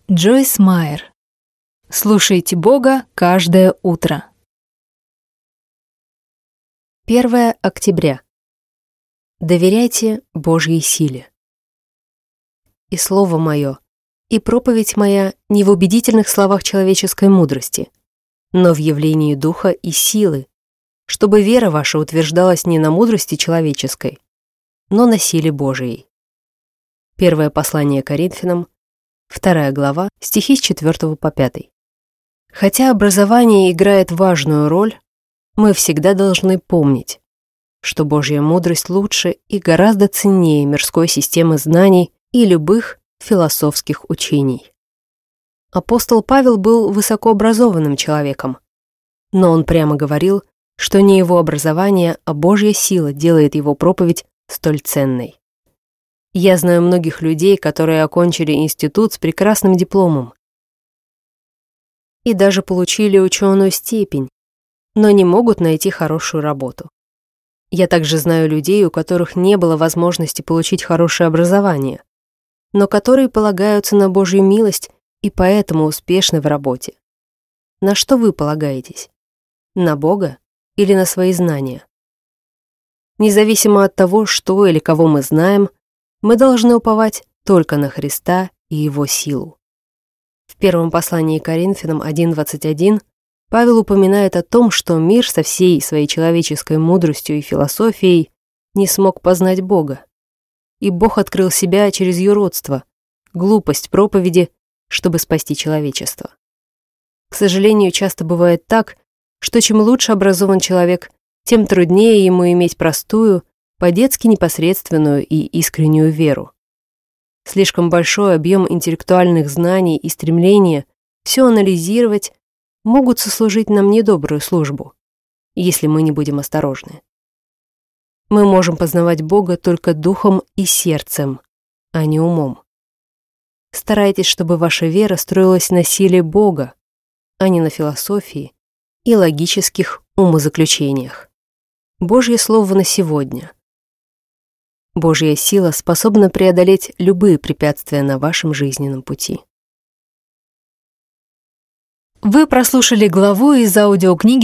Джойс Майер. Слушайте Бога каждое утро. 1 октября. Доверяйте Божьей силе. И слово мое, и проповедь моя не в убедительных словах человеческой мудрости, но в явлении духа и силы, чтобы вера ваша утверждалась не на мудрости человеческой, но на силе Божией. Первое послание Коринфянам, 2 глава, стихи с 4 по 5. Хотя образование играет важную роль, мы всегда должны помнить, что Божья мудрость лучше и гораздо ценнее мирской системы знаний и любых философских учений. Апостол Павел был высокообразованным человеком, но он прямо говорил, что не его образование, а Божья сила делает его проповедь столь ценной. Я знаю многих людей, которые окончили институт с прекрасным дипломом и даже получили ученую степень, но не могут найти хорошую работу. Я также знаю людей, у которых не было возможности получить хорошее образование, но которые полагаются на Божью милость и поэтому успешны в работе. На что вы полагаетесь? На Бога или на свои знания? Независимо от того, что или кого мы знаем, мы должны уповать только на Христа и Его силу. В первом послании к Коринфянам 1:21 Павел упоминает о том, что мир со всей своей человеческой мудростью и философией не смог познать Бога. И Бог открыл себя через юродство, глупость проповеди, чтобы спасти человечество. К сожалению, часто бывает так, что чем лучше образован человек, тем труднее ему иметь простую, по-детски непосредственную и искреннюю веру. Слишком большой объем интеллектуальных знаний и стремления все анализировать могут сослужить нам недобрую службу, если мы не будем осторожны. Мы можем познавать Бога только духом и сердцем, а не умом. Старайтесь, чтобы ваша вера строилась на силе Бога, а не на философии и логических умозаключениях. Божье слово на сегодня. Божья сила способна преодолеть любые препятствия на вашем жизненном пути. Вы прослушали главу из аудиокниги